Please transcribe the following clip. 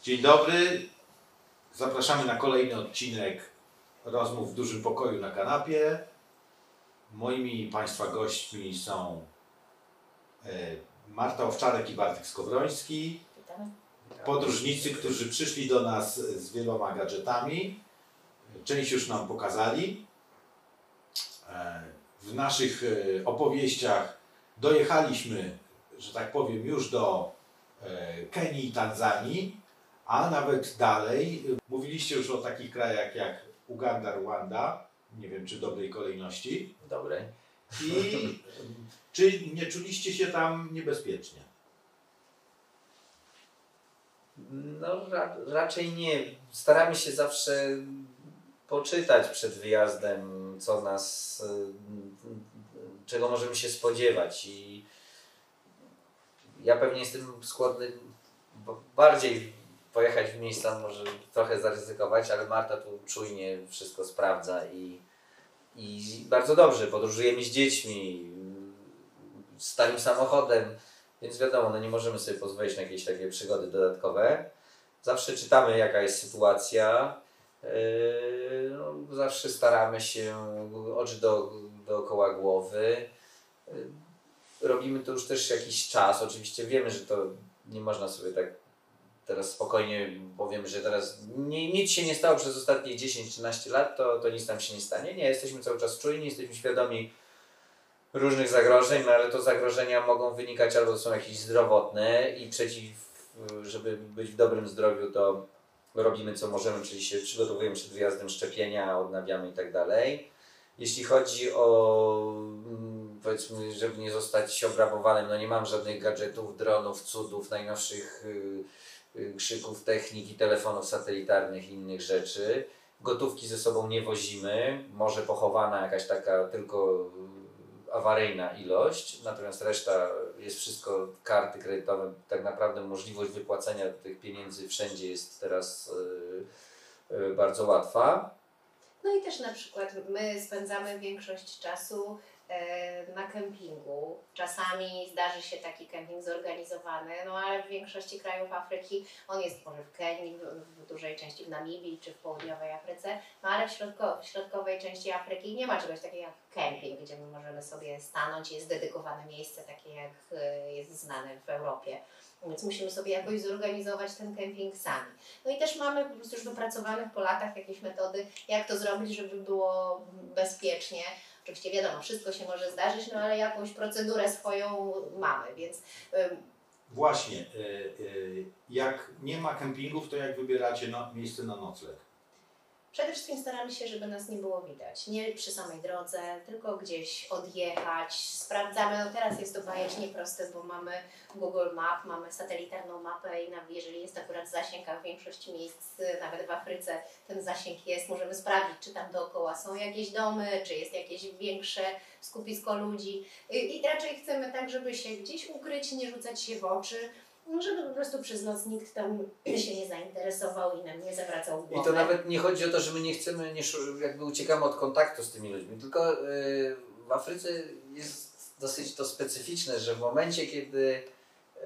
Dzień dobry, zapraszamy na kolejny odcinek Rozmów w dużym pokoju na kanapie. Moimi Państwa gośćmi są Marta Owczarek i Bartek Skowroński. Podróżnicy, którzy przyszli do nas z wieloma gadżetami. Część już nam pokazali. W naszych opowieściach dojechaliśmy, że tak powiem, już do Kenii i Tanzanii, a nawet dalej. Mówiliście już o takich krajach jak Uganda, Rwanda. Nie wiem, czy w dobrej kolejności. Dobrej. I czy nie czuliście się tam niebezpiecznie? No raczej nie. Staramy się zawsze poczytać przed wyjazdem, co nas, czego możemy się spodziewać. I ja pewnie jestem skłonny bardziej pojechać w miejsca, może trochę zaryzykować, ale Marta tu czujnie wszystko sprawdza i bardzo dobrze. Podróżujemy z dziećmi, starym samochodem, więc wiadomo, no nie możemy sobie pozwolić na jakieś takie przygody dodatkowe. Zawsze czytamy, jaka jest sytuacja. Zawsze staramy się oczy dookoła głowy. Robimy to już też jakiś czas. Oczywiście wiemy, że to nie można sobie tak teraz spokojnie powiem, że teraz nic się nie stało przez ostatnie 10-13 lat, to nic nam się nie stanie. Nie, jesteśmy cały czas czujni, jesteśmy świadomi różnych zagrożeń, no ale to zagrożenia mogą wynikać albo są jakieś zdrowotne i żeby być w dobrym zdrowiu, to robimy co możemy, czyli się przygotowujemy przed wyjazdem, szczepienia, odnawiamy i tak dalej. Jeśli chodzi o, powiedzmy, żeby nie zostać obrabowanym, no nie mam żadnych gadżetów, dronów, cudów, najnowszych krzyków, techniki, telefonów satelitarnych i innych rzeczy. Gotówki ze sobą nie wozimy, może pochowana jakaś taka tylko awaryjna ilość, natomiast reszta jest wszystko, karty kredytowe, tak naprawdę możliwość wypłacenia tych pieniędzy wszędzie jest teraz bardzo łatwa. No i też na przykład my spędzamy większość czasu na kempingu. Czasami zdarzy się taki kemping zorganizowany, no ale w większości krajów Afryki on jest może w Kenii, w dużej części w Namibii czy w południowej Afryce, no ale w środkowej części Afryki nie ma czegoś takiego jak kemping, gdzie my możemy sobie stanąć, jest dedykowane miejsce takie jak jest znane w Europie. Więc musimy sobie jakoś zorganizować ten kemping sami. No i też mamy po prostu już wypracowanych po latach jakieś metody, jak to zrobić, żeby było bezpiecznie. Oczywiście wiadomo, wszystko się może zdarzyć, no ale jakąś procedurę swoją mamy, więc... Właśnie, jak nie ma kempingów, to jak wybieracie miejsce na nocleg? Przede wszystkim staramy się, żeby nas nie było widać. Nie przy samej drodze, tylko gdzieś odjechać. Sprawdzamy, no teraz jest to bajecznie proste, bo mamy Google Map, mamy satelitarną mapę i jeżeli jest akurat zasięg, a w większości miejsc, nawet w Afryce, ten zasięg jest, możemy sprawdzić, czy tam dookoła są jakieś domy, czy jest jakieś większe skupisko ludzi. I raczej chcemy tak, żeby się gdzieś ukryć, nie rzucać się w oczy, żeby po prostu przez noc nikt tam się nie zainteresował i nam nie zawracał głowy. I to nawet nie chodzi o to, że my nie chcemy, jakby uciekamy od kontaktu z tymi ludźmi, tylko w Afryce jest dosyć to specyficzne, że w momencie, kiedy